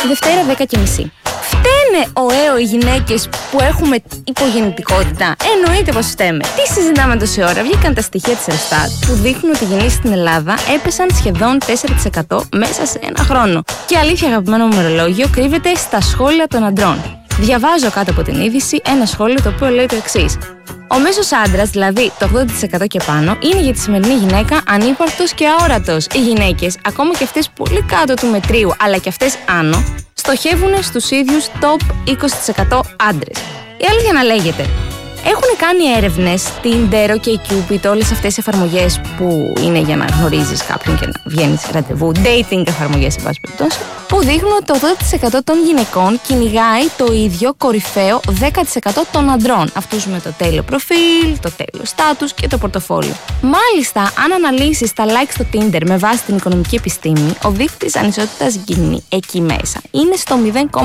Δευτέρα 10:30. Φταίνε οι γυναίκες που έχουμε υπογεννητικότητα? Εννοείται πως φταίμε. Τι συζητάμε τόση ώρα? Βγήκαν τα στοιχεία της Ελστάτ που δείχνουν ότι οι γεννήσεις στην Ελλάδα έπεσαν σχεδόν 4% μέσα σε ένα χρόνο. Και αλήθεια, αγαπημένο μου μερολόγιο, κρύβεται στα σχόλια των αντρών. Διαβάζω κάτω από την είδηση ένα σχόλιο το οποίο λέει το εξής: ο μέσος άντρας, δηλαδή το 80% και πάνω, είναι για τη σημερινή γυναίκα ανύπαρκτος και αόρατος. Οι γυναίκες, ακόμα και αυτές πολύ κάτω του μετρίου, αλλά και αυτές άνω, στοχεύουν στους ίδιους top 20% άντρες. Η αλήθεια να λέγεται, έχουν κάνει έρευνες, Tinder, OkCupid, όλες αυτές οι εφαρμογές που είναι για να γνωρίζεις κάποιον και να βγαίνεις ραντεβού, dating εφαρμογές σε βάση περιπτώσει, που δείχνουν ότι το 80% των γυναικών κυνηγάει το ίδιο κορυφαίο 10% των αντρών. Αυτούς με το τέλειο προφίλ, το τέλειο στάτους και το πορτοφόλιο. Μάλιστα, αν αναλύσεις τα like στο Tinder με βάση την οικονομική επιστήμη, ο δείκτης ανισότητας Gini εκεί μέσα είναι στο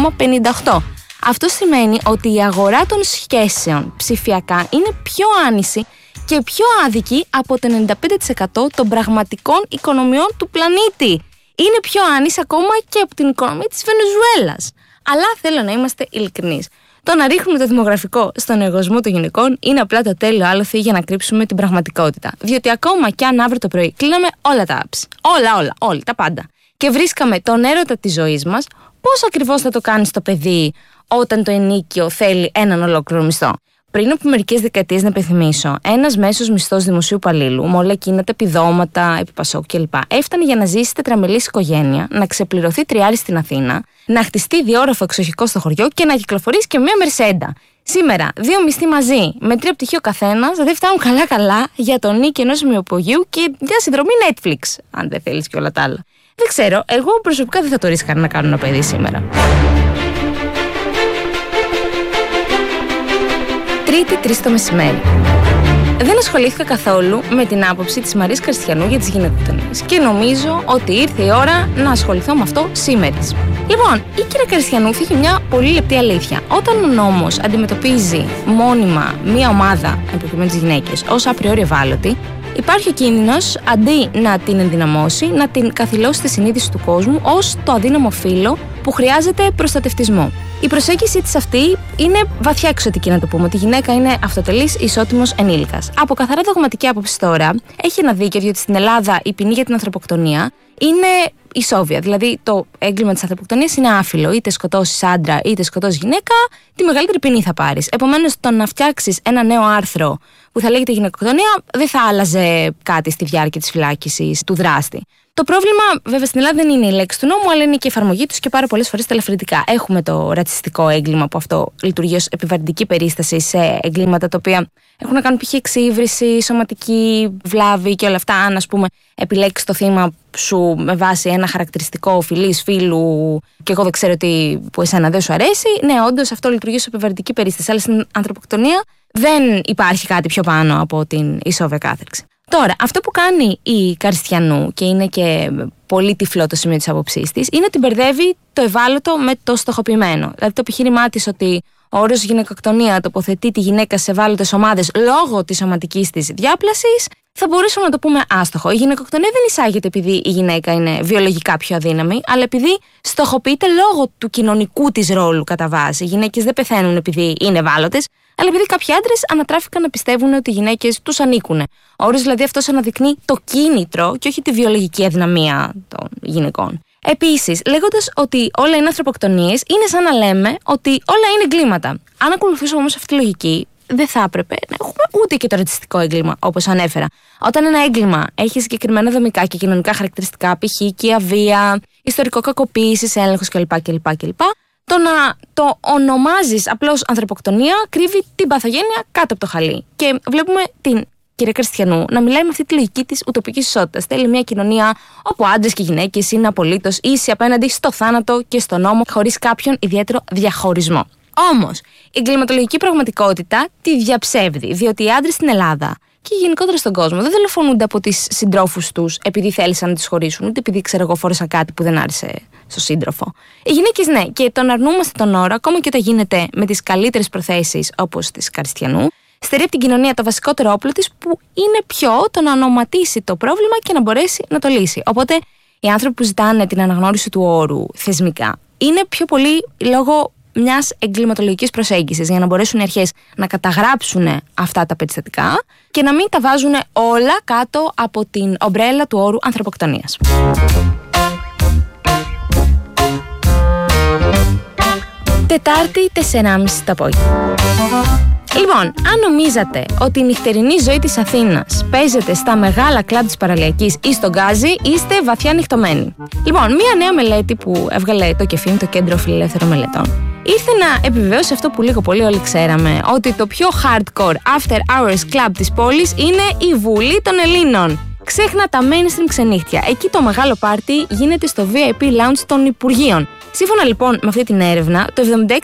0,58. Αυτό σημαίνει ότι η αγορά των σχέσεων ψηφιακά είναι πιο άνηση και πιο άδικη από το 95% των πραγματικών οικονομιών του πλανήτη. Είναι πιο άνηση ακόμα και από την οικονομία της Βενεζουέλας. Αλλά θέλω να είμαστε ειλικρινείς. Το να ρίχνουμε το δημογραφικό στον εγωισμό των γυναικών είναι απλά το τέλειο άλοθη για να κρύψουμε την πραγματικότητα. Διότι ακόμα κι αν αύριο το πρωί κλείναμε όλα τα apps, όλα, τα πάντα, και βρίσκαμε τον έρωτα της ζωής μας, πώς ακριβώς θα το κάνεις το παιδί όταν το ενίκιο θέλει έναν ολόκληρο μισθό? Πριν από μερικές δεκαετίες, να υπενθυμίσω, ένας μέσος μισθός δημοσίου υπαλλήλου, με όλα εκείνα τα επιδόματα, επιπασόκ κλπ., έφτανε για να ζήσει τετραμελής οικογένεια, να ξεπληρωθεί τριάρι στην Αθήνα, να χτιστεί διόροφο εξοχικό στο χωριό και να κυκλοφορήσει και μια μερσέντα. Σήμερα, 2 μισθοί μαζί, με 3 πτυχίο καθένας, δεν φτάνουν καλά-καλά για το νίκη ενός ημιοπογείου και μια συνδρομή Netflix, αν δεν θέλεις και όλα τα άλλα. Δεν ξέρω, εγώ προσωπικά δεν θα το ρίσκαρα να κάνω ένα παιδί σήμερα. Τρίτη, 3 το μεσημέρι. Δεν ασχολήθηκα καθόλου με την άποψη της Μαρίας Καριστιανού για τις γυναικοκτονίες και νομίζω ότι ήρθε η ώρα να ασχοληθώ με αυτό σήμερα. Λοιπόν, η κυρία Καριστιανού φύγει μια πολύ λεπτή αλήθεια. Όταν ο νόμος αντιμετωπίζει μόνιμα μια ομάδα, προκειμένου τις γυναίκες, ως απριόρι ευάλωτη, υπάρχει ο κίνδυνος, αντί να την ενδυναμώσει, να την καθυλώσει στη συνείδηση του κόσμου ως το αδύναμο φύλο που χρειάζεται προστατευτισμό. Η προσέγγιση της αυτή είναι βαθιά εξωτική, να το πούμε. Ότι η γυναίκα είναι αυτοτελής, ισότιμος ενήλικας. Από καθαρά δογματική άποψη τώρα, έχει ένα δίκαιο, διότι στην Ελλάδα η ποινή για την ανθρωποκτονία είναι ισόβια. Δηλαδή, το έγκλημα της ανθρωποκτονίας είναι άφυλο. Είτε σκοτώσεις άντρα, είτε σκοτώσεις γυναίκα, τη μεγαλύτερη ποινή θα πάρεις. Επομένως, το να φτιάξεις ένα νέο άρθρο που θα λέγεται γυναικοκτονία δεν θα άλλαζε κάτι στη διάρκεια της φυλάκισης του δράστη. Το πρόβλημα, βέβαια, στην Ελλάδα δεν είναι η λέξη του νόμου, αλλά είναι και η εφαρμογή του και πάρα πολλές φορές τα ελαφρυντικά. Έχουμε το ρατσιστικό έγκλημα που αυτό λειτουργεί ως επιβαρυντική περίσταση σε εγκλήματα τα οποία έχουν να κάνουν π.χ. εξύβριση, σωματική βλάβη και όλα αυτά. Αν, ας πούμε, επιλέξεις το θύμα σου με βάση ένα χαρακτηριστικό φιλής, φίλου, και εγώ δεν ξέρω τι που εσένα δεν σου αρέσει, ναι, όντως αυτό λειτουργεί ως επιβαρυντική περίσταση. Αλλά στην ανθρωποκτονία δεν υπάρχει κάτι πιο πάνω από την ισόβια κάθριξη. Τώρα, αυτό που κάνει η Καριστιανού, και είναι και πολύ τυφλό το σημείο της άποψής της, είναι ότι μπερδεύει το ευάλωτο με το στοχοποιημένο. Δηλαδή, το επιχείρημά της ότι ο όρος γυναικοκτονία τοποθετεί τη γυναίκα σε ευάλωτες ομάδες λόγω της σωματικής της διάπλασης, θα μπορούσαμε να το πούμε άστοχο. Η γυναικοκτονία δεν εισάγεται επειδή η γυναίκα είναι βιολογικά πιο αδύναμη, αλλά επειδή στοχοποιείται λόγω του κοινωνικού της ρόλου κατά βάση. Οι γυναίκες δεν πεθαίνουν επειδή είναι ευάλωτες, αλλά επειδή κάποιοι άντρες ανατράφηκαν να πιστεύουν ότι οι γυναίκες τους ανήκουν. Ο όρος δηλαδή αυτός αναδεικνύει το κίνητρο και όχι τη βιολογική αδυναμία των γυναικών. Επίσης, λέγοντας ότι όλα είναι ανθρωποκτονίες, είναι σαν να λέμε ότι όλα είναι εγκλήματα. Αν ακολουθήσουμε όμως αυτή τη λογική, δεν θα έπρεπε να έχουμε ούτε και το ρατσιστικό έγκλημα, όπως ανέφερα. Όταν ένα έγκλημα έχει συγκεκριμένα δομικά και κοινωνικά χαρακτηριστικά, π.χ. οικία βία, ιστορικό κακοποίησης, έλεγχος κλπ. Το να το ονομάζεις απλώς ανθρωποκτονία κρύβει την παθογένεια κάτω από το χαλί. Και βλέπουμε την κυρία Καριστιανού να μιλάει με αυτή τη λογική της ουτοπικής ισότητας. Θέλει μια κοινωνία όπου άντρες και γυναίκες είναι απολύτως ίσοι απέναντι στο θάνατο και στον νόμο, χωρίς κάποιον ιδιαίτερο διαχωρισμό. Όμως, η εγκληματολογική πραγματικότητα τη διαψεύδει, διότι οι άντρες στην Ελλάδα και γενικότερα στον κόσμο δεν δολοφονούνται από τις συντρόφους τους επειδή θέλησαν να τις χωρίσουν, ούτε επειδή φόρεσαν κάτι που δεν άρεσε στο σύντροφο. Οι γυναίκες ναι, και τον αρνούμαστε τον όρο, ακόμα και όταν γίνεται με τις καλύτερες προθέσεις όπως της Καριστιανού, στερεί από την κοινωνία το βασικότερο όπλο της, που είναι το να ονοματίσει το πρόβλημα και να μπορέσει να το λύσει. Οπότε, οι άνθρωποι που ζητάνε την αναγνώριση του όρου θεσμικά είναι πιο πολύ λόγω μιας εγκληματολογικής προσέγγισης, για να μπορέσουν οι αρχές να καταγράψουν αυτά τα περιστατικά και να μην τα βάζουν όλα κάτω από την ομπρέλα του όρου ανθρωποκτονίας. Τετάρτη, 4:30 το απόγευμα. Λοιπόν, αν νομίζατε ότι η νυχτερινή ζωή της Αθήνας παίζεται στα μεγάλα κλαμπ της παραλιακής ή στον Γκάζι, είστε βαθιά νυχτωμένοι. Λοιπόν, μία νέα μελέτη που έβγαλε το ΚΕΦΙΜ, το Κέντρο Φιλελεύθερων Μελετών, ήρθε να επιβεβαιώσει αυτό που λίγο πολύ όλοι ξέραμε, ότι το πιο hardcore after hours club της πόλης είναι η Βουλή των Ελλήνων. Ξέχνα τα mainstream ξενύχτια. Εκεί το μεγάλο πάρτι γίνεται στο VIP lounge των Υπουργείων. Σύμφωνα λοιπόν με αυτή την έρευνα, το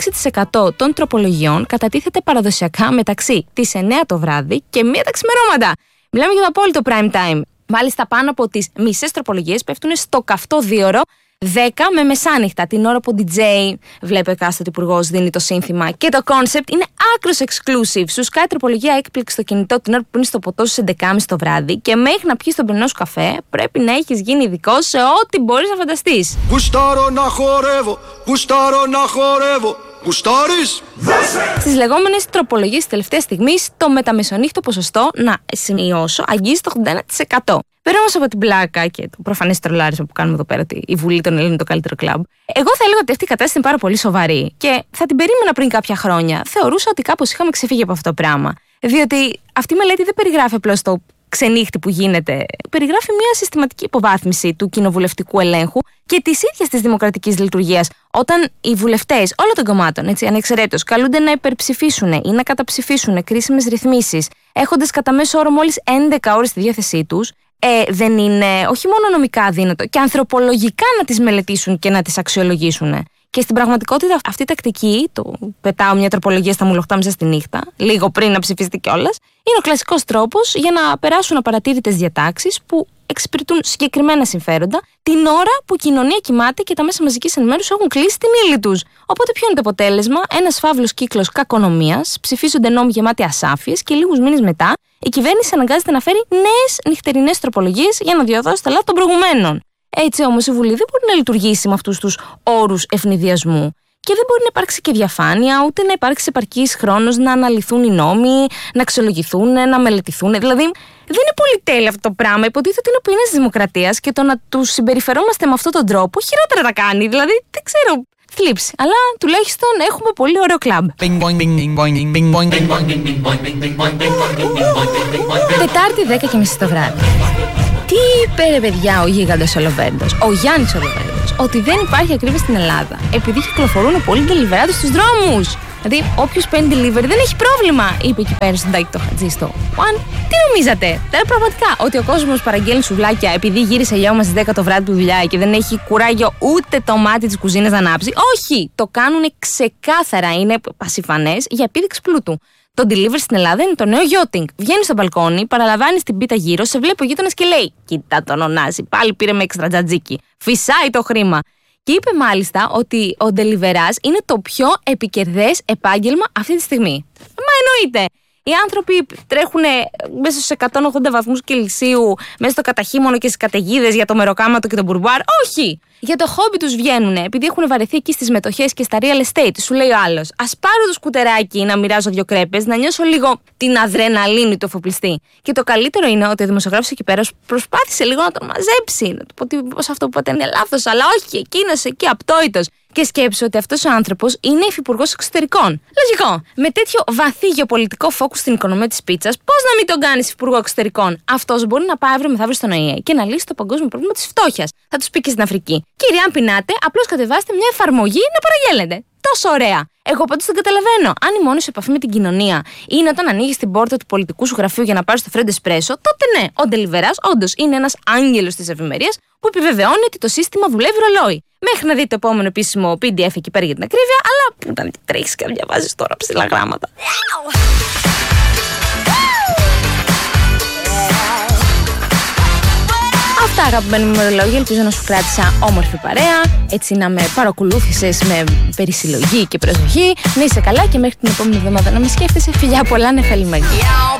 76% των τροπολογιών κατατίθεται παραδοσιακά μεταξύ τις 9 το βράδυ και 1 τα ξημερώματα. Μιλάμε για το απόλυτο prime time. Μάλιστα, πάνω από τις μισές τροπολογίες πέφτουν στο καυτό δίωρο 10 με μεσάνυχτα, την ώρα που ο DJ βλέπει ο εκάστοτε υπουργός δίνει το σύνθημα. Και το concept είναι άκρος exclusive. Σου σκάει τροπολογία έκπληξη στο κινητό την ώρα που πίνεις το ποτό στις 11.30 το βράδυ και μέχρι να πιεις τον πρωινό σου καφέ πρέπει να έχεις γίνει ειδικό σε ό,τι μπορείς να φανταστείς. Γουστάρω να χορεύω, γουστάρω να χορεύω. Γουστάρεις? Στις λεγόμενες τροπολογίες της τελευταίας στιγμής, το μεταμεσονύχτο ποσοστό, να σημειώσω, αγγίζει το 81%. Πέρα όμως από την πλάκα και το προφανές τρολάρισμα που κάνουμε εδώ πέρα, ότι η Βουλή των Ελλήνων είναι το καλύτερο κλαμπ, εγώ θα έλεγα ότι αυτή η κατάσταση είναι πάρα πολύ σοβαρή και θα την περίμενα πριν κάποια χρόνια. Θεωρούσα ότι κάπως είχαμε ξεφύγει από αυτό το πράγμα. Διότι αυτή η μελέτη δεν περιγράφει απλώς το ξενύχτη που γίνεται, περιγράφει μια συστηματική υποβάθμιση του κοινοβουλευτικού ελέγχου και της ίδιας της δημοκρατικής λειτουργίας. Όταν οι βουλευτές όλων των κομμάτων, έτσι, ανεξαιρέτως, καλούνται να υπερψηφίσουν ή να καταψηφίσουν κρίσιμες ρυθμίσεις, έχοντας κατά μέσο όρο μόλις 11 ώρες στη διάθεσή τους, δεν είναι όχι μόνο νομικά αδύνατο, και ανθρωπολογικά να τις μελετήσουν και να τις αξιολογήσουν. Και στην πραγματικότητα αυτή η τακτική, το πετάω μια τροπολογία στα μουλοχτά μέσα στη νύχτα, λίγο πριν να ψηφιστεί κιόλας, είναι ο κλασικός τρόπος για να περάσουν απαρατήρητες διατάξεις που εξυπηρετούν συγκεκριμένα συμφέροντα την ώρα που η κοινωνία κοιμάται και τα μέσα μαζικής ενημέρωσης έχουν κλείσει την ύλη τους. Οπότε ποιο είναι το αποτέλεσμα? Ένας φαύλος κύκλος κακονομίας, ψηφίζονται νόμοι γεμάτοι ασάφειες και λίγους μήνες μετά η κυβέρνηση αναγκάζεται να φέρει νέες νυχτερινές τροπολογίες για να διορθώσει τα λάθη των προηγουμένων. Έτσι όμως η Βουλή δεν μπορεί να λειτουργήσει με αυτούς τους όρους ευνηδιασμού. Και δεν μπορεί να υπάρξει και διαφάνεια, ούτε να υπάρξει επαρκής χρόνος να αναλυθούν οι νόμοι, να αξιολογηθούν, να μελετηθούν. Δηλαδή, δεν είναι πολυτέλεια αυτό το πράγμα. Υποτίθεται ότι είναι ο πυρήνας της δημοκρατίας και το να τους συμπεριφερόμαστε με αυτόν τον τρόπο χειρότερα τα κάνει. Δηλαδή, δεν ξέρω. Θλίψη. Αλλά τουλάχιστον έχουμε πολύ ωραίο κλαμπ. Τετάρτη 10:30 το βράδυ. Τι είπε ρε παιδιά ο γίγαντας Ολοβέρντος, ο Γιάννης Ολοβέρντος, ότι δεν υπάρχει ακρίβεια στην Ελλάδα επειδή κυκλοφορούν πολλοί deliverάδες στους δρόμους. Δηλαδή, όποιος παίρνει delivery δεν έχει πρόβλημα, είπε εκεί πέρα στον Τάκη το Χατζή στο One. Τι νομίζατε? Τώρα πραγματικά ότι ο κόσμος παραγγέλνει σουβλάκια επειδή γύρισε λιώμα στις 10 το βράδυ του δουλειά και δεν έχει κουράγιο ούτε το μάτι της κουζίνας να ανάψει? Όχι! Το κάνουν ξεκάθαρα, είναι πασιφανές για επίδειξη πλούτου. Το delivery στην Ελλάδα είναι το νέο yachting. Βγαίνει στο μπαλκόνι, παραλαμβάνει την πίτα γύρω, σε βλέπει ο γείτονας και λέει: Κοίτα τον Ωνάση, πάλι πήρε με έξτρα τζατζίκι. Φυσάει το χρήμα. Και είπε μάλιστα ότι ο ντελιβεράς είναι το πιο επικερδές επάγγελμα αυτή τη στιγμή. Μα εννοείται. Οι άνθρωποι τρέχουν μέσα στους 180 βαθμούς Κελσίου, μέσα στο καταχύμωνο και στις καταιγίδες για το μεροκάματο και το μπουρμπάρ. Όχι! Για το χόμπι τους βγαίνουν, επειδή έχουν βαρεθεί εκεί στις μετοχές και στα real estate. Σου λέει ο άλλος: ας πάρω το σκουτεράκι να μοιράζω 2 κρέπες, να νιώσω λίγο την αδρεναλίνη του εφοπλιστή. Και το καλύτερο είναι ότι ο δημοσιογράφος εκεί πέρα προσπάθησε λίγο να τον μαζέψει. Να του πω ότι αυτό που είπατε είναι λάθος, αλλά όχι, εκείνος εκεί απτόητος. Και σκέψου ότι αυτός ο άνθρωπος είναι υφυπουργός εξωτερικών. Λογικό. Με τέτοιο βαθύ γεωπολιτικό φόκους στην οικονομία της πίτσας, πώς να μην τον κάνεις υφυπουργό εξωτερικών? Αυτός μπορεί να πάει αύριο μεθαύριο στον ΟΗΕ και να λύσει το παγκόσμιο πρόβλημα της φτώχειας. Θα τους πει και στην Αφρική: Κύριε, αν πεινάτε, απλώς κατεβάστε μια εφαρμογή να παραγγέλνετε. Τόσο ωραία. Εγώ πάντως τον καταλαβαίνω. Αν η μόνη σου επαφή με την κοινωνία είναι όταν ανοίγεις την πόρτα του πολιτικού σου γραφείου για να πάρεις το φρέντο εσπρέσο, τότε ναι, ο ντελιβεράς όντως είναι ένας άγγελος της ευημερίας που επιβεβαιώνει ότι το σύστημα δουλεύει ρολόι. Μέχρι να δει το επόμενο επίσημο PDF εκεί πέρα για την ακρίβεια, αλλά που να τρέχεις και να διαβάζεις τώρα ψηλά γράμματα. Αυτά, αγαπημένοι μου ημερολόγια, ελπίζω να σου κράτησα όμορφη παρέα, έτσι να με παρακολούθησες με περισυλλογή και προσοχή. Να είσαι καλά και μέχρι την επόμενη εβδομάδα να με σκέφτεσαι. Φιλιά πολλά, νεφέλη Μαγκή.